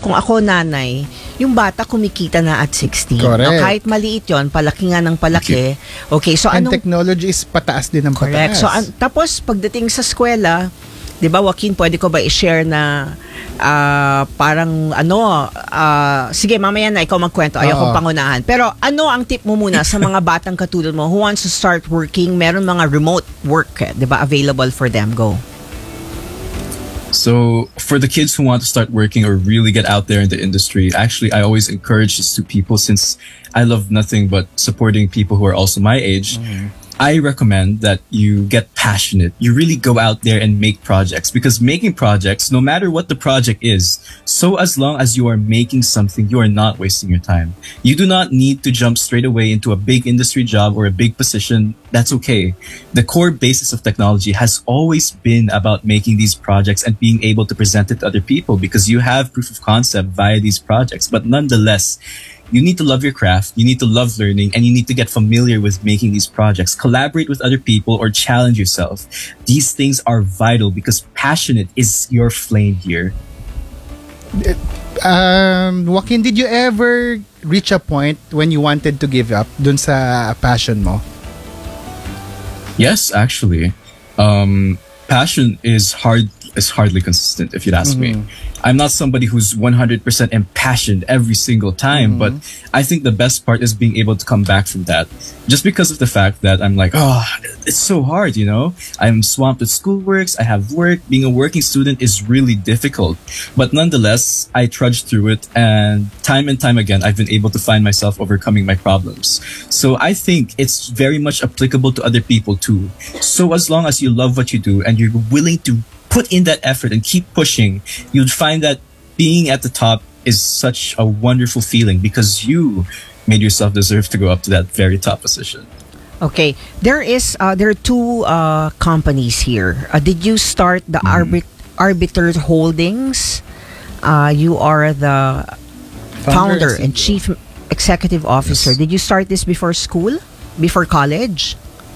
kung ako nanay, yung bata kumikita na at 16. Correct. No, kahit maliit yon, palaki nga ng palaki. Okay, so And anong... technology is pataas din ng Correct. pataas. So, tapos, pagdating sa eskwela, di ba, Joaquin, pwede ko ba i-share na parang sige, mamaya na ikaw magkwento. Ayokong pangunahan. Pero ano ang tip mo muna sa mga batang katulad mo who wants to start working? Meron mga remote work, di ba, available for them. Go. So for the kids who want to start working or really get out there in the industry, actually, I always encourage this to people since I love nothing but supporting people who are also my age. I recommend that you get passionate. You really go out there and make projects, because making projects, no matter what the project is, so as long as you are making something, you are not wasting your time. You do not need to jump straight away into a big industry job or a big position. That's okay. The core basis of technology has always been about making these projects and being able to present it to other people, because you have proof of concept via these projects. But nonetheless, you need to love your craft, you need to love learning, and you need to get familiar with making these projects. Collaborate with other people or challenge yourself. These things are vital because passionate is your flame here. Joaquin, did you ever reach a point when you wanted to give up dun sa passion mo? Yes, actually. Passion is hardly consistent, if you'd ask me. I'm not somebody who's 100% impassioned every single time, but I think the best part is being able to come back from that. Just because of the fact that I'm like, it's so hard, you know? I'm swamped with schoolworks, I have work. Being a working student is really difficult. But nonetheless, I trudge through it, and time again, I've been able to find myself overcoming my problems. So I think it's very much applicable to other people too. So as long as you love what you do and you're willing to put in that effort and keep pushing, you'll find that being at the top is such a wonderful feeling, because you made yourself deserve to go up to that very top position. Okay, there are two companies here. Did you start the Arbiter Holdings? You are the founder and chief executive officer. Yes. Did you start this before school? Before college?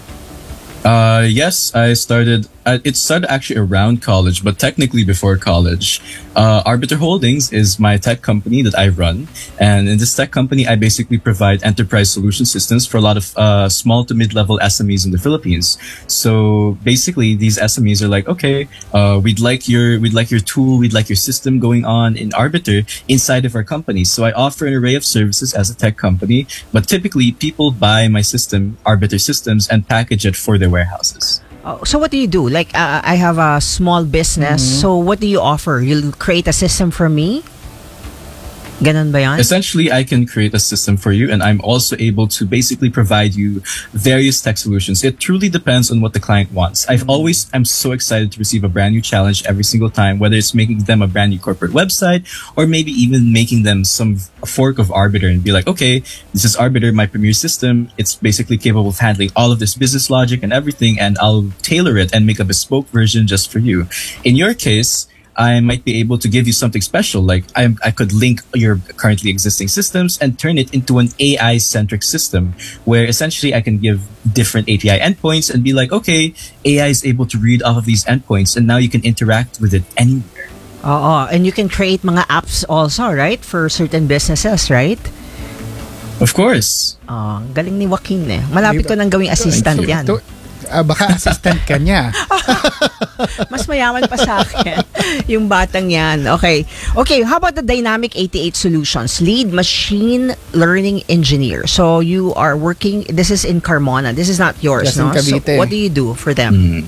Yes, I started. It started actually around college, but technically before college. Arbiter Holdings is my tech company that I run, and in this tech company, I basically provide enterprise solution systems for a lot of small to mid-level SMEs in the Philippines. So basically, these SMEs are like, okay, we'd like your tool, we'd like your system going on in Arbiter inside of our company. So I offer an array of services as a tech company, but typically people buy my system, Arbiter Systems, and package it for their warehouses. So what do you do? Like, I have a small business. So what do you offer? You'll create a system for me? Ganon ba yan? Essentially, I can create a system for you, and I'm also able to basically provide you various tech solutions. It truly depends on what the client wants. I'm so excited to receive a brand new challenge every single time, whether it's making them a brand new corporate website or maybe even making them a fork of Arbiter and be like, okay, this is Arbiter, my premier system. It's basically capable of handling all of this business logic and everything, and I'll tailor it and make a bespoke version just for you. In your case, I might be able to give you something special. Like I could link your currently existing systems and turn it into an AI-centric system where essentially I can give different API endpoints and be like, okay, AI is able to read off of these endpoints, and now you can interact with it anywhere. And you can create mga apps also, right? For certain businesses, right? Of course. Galing ni Joaquin eh. Malapit ko nang gawing assistant yan. Baka assistant ka niya. Mas mayaman pa sa akin yung batang yan. Okay, how about the Dynamic 88 Solutions, lead machine learning engineer? So you are working, this is in Carmona. This is not yours, no? So what do you do for them?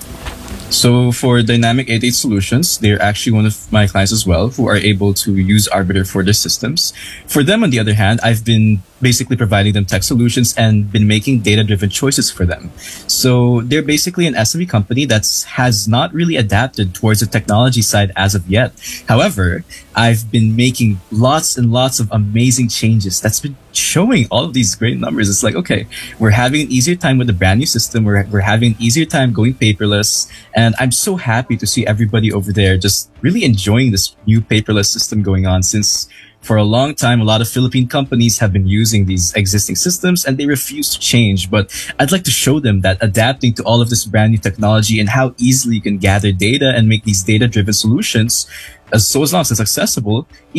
So for Dynamic 88 Solutions, they're actually one of my clients as well, who are able to use Arbiter for their systems. For them, on the other hand, I've been basically providing them tech solutions and been making data-driven choices for them. So they're basically an SME company that has not really adapted towards the technology side as of yet. However, I've been making lots and lots of amazing changes that's been showing all of these great numbers. It's like, okay, we're having an easier time with the brand new system. We're having an easier time going paperless. And I'm so happy to see everybody over there just really enjoying this new paperless system going on, since for a long time, a lot of Philippine companies have been using these existing systems and they refuse to change. But I'd like to show them that adapting to all of this brand new technology and how easily you can gather data and make these data-driven solutions, as long as it's accessible,